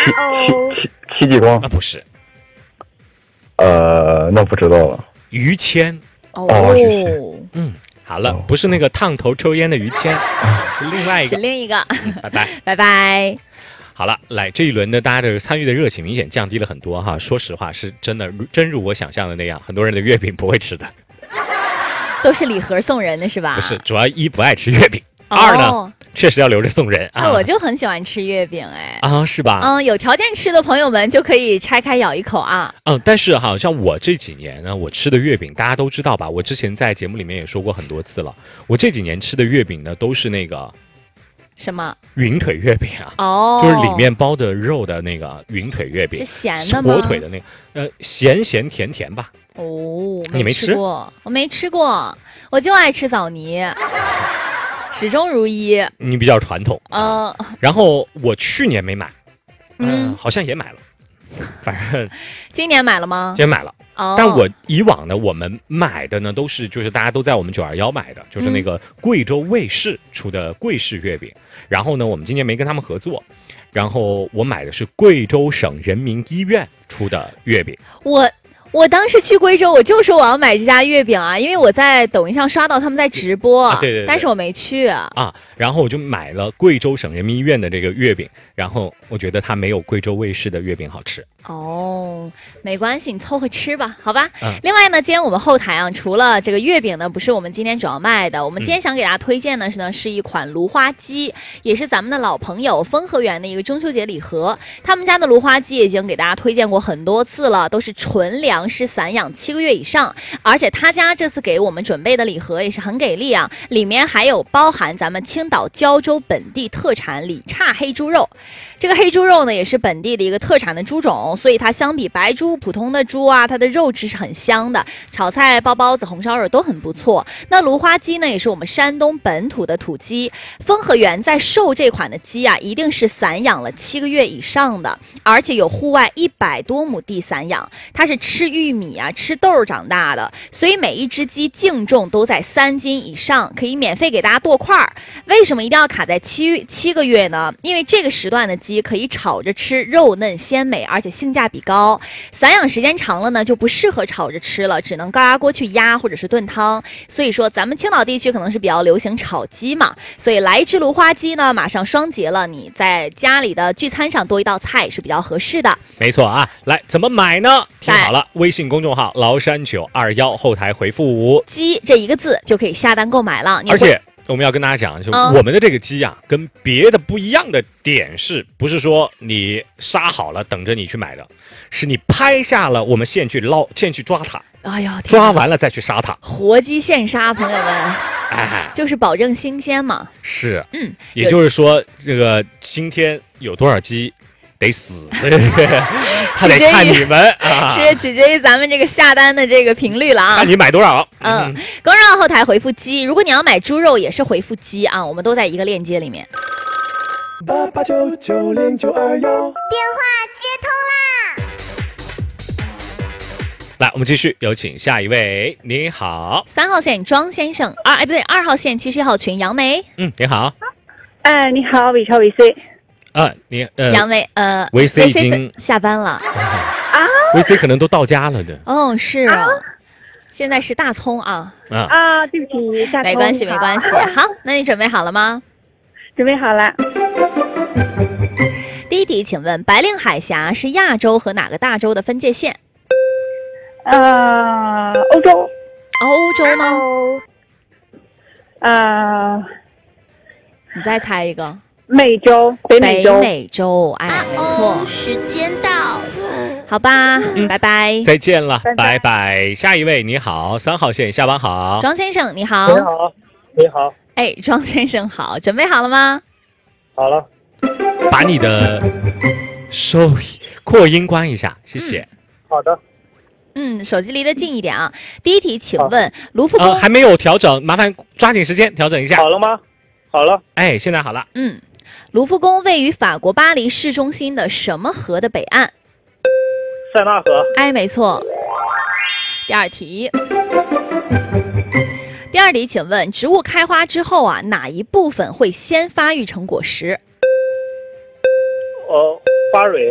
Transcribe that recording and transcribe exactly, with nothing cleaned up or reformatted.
戚戚继光啊，不是， 呃，那不知道了。 于谦。 哦嗯，好了，不是那个烫头抽烟的于谦，是另外一个， 是另一个。 嗯拜拜， 拜拜。 好了，来这一轮呢，大家的参与的热情明显降低了很多哈。说实话，是真的，真如我想象的那样，很多人的月饼不会吃的， 都是礼盒送人的是吧？ 不是，主要一不爱吃月饼，哦、二呢确实要留着送人啊。 我就很喜欢吃月饼哎。 啊，是吧？ 嗯，有条件吃的朋友们就可以拆开咬一口啊。 嗯，但是好像我这几年呢，我吃的月饼大家都知道吧？我之前在节目里面也说过很多次了，我这几年吃的月饼呢，都是那个。 什么云腿月饼啊？ 哦， 就是里面包的肉的那个云腿月饼， 是咸的吗？ 火腿的那个，呃，咸咸甜甜吧。 哦， 你没吃过？我没吃过，我就爱吃枣泥，始终如一。 你比较传统， 嗯、呃。 然后我去年没买， 嗯， 呃、好像也买了，反正今年买了吗？ 今年买了。 哦、 但我以往呢，我们买的呢都是就是大家都在我们九二幺买的，就是那个贵州卫视出的贵式月饼。然后呢，我们今年没跟他们合作，然后我买的是贵州省人民医院出的月饼。 我我当时去贵州，我就说我要买这家月饼啊，因为我在抖音上刷到他们在直播， 啊、对, 对对， 但是我没去啊。 然后我就买了贵州省人民医院的这个月饼，然后我觉得它没有贵州卫视的月饼好吃。 哦，没关系，你凑合吃吧，好吧。 嗯、 另外呢，今天我们后台啊，除了这个月饼呢，不是我们今天主要卖的，我们今天想给大家推荐的是呢，嗯、是一款芦花鸡，也是咱们的老朋友丰和园的一个中秋节礼盒。他们家的芦花鸡已经给大家推荐过很多次了，都是纯粮食散养七个月以上，而且他家这次给我们准备的礼盒也是很给力啊，里面还有包含咱们青岛胶州本地特产里叉黑猪肉。这个黑猪肉呢，也是本地的一个特产的猪种，所以它相比白猪、普通的猪啊，它的肉质是很香的，炒菜、包包子、红烧肉都很不错。那芦花鸡呢，也是我们山东本土的土鸡。丰和园在售这款的鸡啊，一定是散养了七个月以上的，而且有户外一百多亩地散养，它是吃玉米啊、吃豆长大的，所以每一只鸡净重都在三斤以上，可以免费给大家剁块儿。为什么一定要卡在七七个月呢？因为这个时段的鸡可以炒着吃，肉嫩鲜美，而且性价比高。散养时间长了呢，就不适合炒着吃了，只能高压锅去压或者是炖汤。所以说咱们青岛地区可能是比较流行炒鸡嘛，所以来一只芦花鸡呢，马上双节了，你在家里的聚餐上多一道菜是比较合适的。 没错啊，来怎么买呢？听好了，微信公众号崂山九二幺后台回复鸡这一个字就可以下单购买了。 而且我们要跟大家讲，就我们的这个鸡啊，嗯、跟别的不一样的点是，不是说你杀好了等着你去买的，是你拍下了，我们现去捞，现去抓它。 哎呀， 抓完了再去杀它， 活鸡现杀，朋友们， 哎， 就是保证新鲜嘛。 是， 嗯， 也就是说，这个今天有多少鸡？得死，他得看你们， 啊、是取决于咱们这个下单的这个频率了啊。 看你买多少。 嗯，公众号后台回复鸡，如果你要买猪肉也是回复鸡啊，我们都在一个链接里面。 八八九九零九二幺，电话接通啦！来，我们继续有请下一位。你好， 三号线庄先生，二哎不对，二号线七十一号群杨梅。 嗯，你好。 哎，你好，伟超 V C。 啊，你呃， 杨梅呃 ，V C 已经下班了啊 ，V C 可能都到家了的。 哦，是啊，现在是大葱啊啊啊，对不起，下没关系没关系。好，那你准备好了吗？ 准备好了。 第一题，请问白令海峡是亚洲和哪个大洲的分界线？ 呃，欧洲。 欧洲吗？ 呃， 你再猜一个。 美洲，北美洲， 北美洲，哎，没错。 时间到， 好吧，嗯、拜拜， 再见了，拜拜, 拜拜。下一位，你好，三号线下班好， 庄先生，你好， 你好，你好， 哎，庄先生好，准备好了吗？ 好了， 把你的收扩音关一下，谢谢。 嗯、好的。 嗯，手机离得近一点啊。第一题，请问卢浮宫、 呃、还没有调整，麻烦抓紧时间调整一下。 好了吗？好了， 哎，现在好了。 嗯。卢浮宫位于法国巴黎市中心的什么河的北岸？ 塞纳河。 哎，没错。第二题，第二题，请问植物开花之后啊，哪一部分会先发育成果实？ 哦，花蕊。